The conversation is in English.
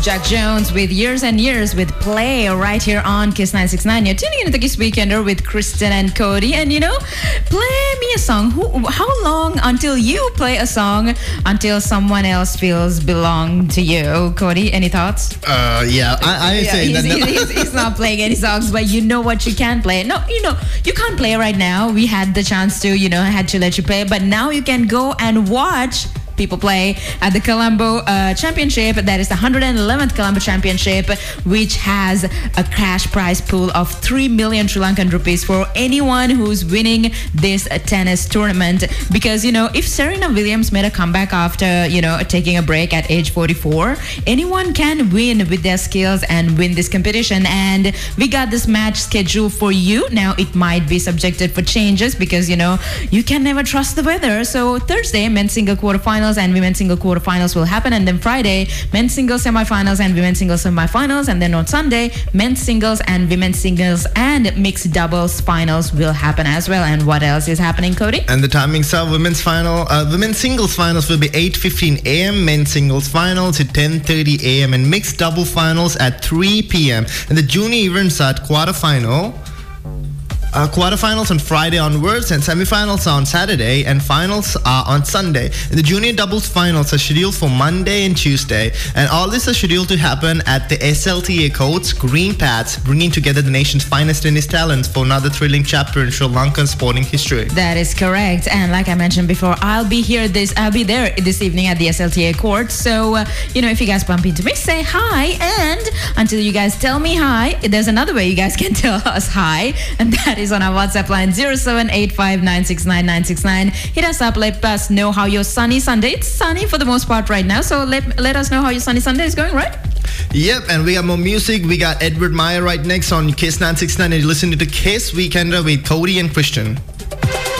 Jack Jones with Years and Years with Play right here on Kiss 969. You're tuning into the Kiss Weekender with Kristen and Cody. And play me a song. How long until you play a song until someone else feels belong to you? Cody, any thoughts? I say that. He's not playing any songs, but you know what you can play. No, you can't play right now. We had the chance to, I had to let you play, but now you can go and watch people play at the Colombo Championship. That is the 111th Colombo Championship, which has a cash prize pool of 3 million Sri Lankan rupees for anyone who's winning this tennis tournament. Because, if Serena Williams made a comeback after, taking a break at age 44, anyone can win with their skills and win this competition. And we got this match scheduled for you. Now, it might be subjected for changes because, you can never trust the weather. So Thursday, men's single quarterfinals and women's single quarterfinals will happen, and then Friday men's singles semifinals and women's singles semifinals, and then on Sunday men's singles and women's singles and mixed doubles finals will happen as well. And what else is happening, Cody? And the timings are women's singles finals will be 8:15 a.m., men's singles finals at 10:30 a.m. and mixed double finals at 3 p.m. and the junior events are at quarterfinals on Friday onwards, and semifinals are on Saturday, and finals are on Sunday. And the junior doubles finals are scheduled for Monday and Tuesday, and all this is scheduled to happen at the SLTA courts, Green Paths, bringing together the nation's finest tennis talents for another thrilling chapter in Sri Lankan sporting history. That is correct, and like I mentioned before, I'll be there this evening at the SLTA court. So if you guys bump into me, say hi, and until you guys tell me hi, there's another way you guys can tell us hi, and that is on our WhatsApp line 0785969969. Hit us up, let us know how your sunny Sunday. It's sunny for the most part right now, so let us know how your sunny Sunday is going, right? Yep, and we got more music. We got Edward Meyer right next on Kiss 969, and you're listening to Kiss Weekender with Cody and Christian.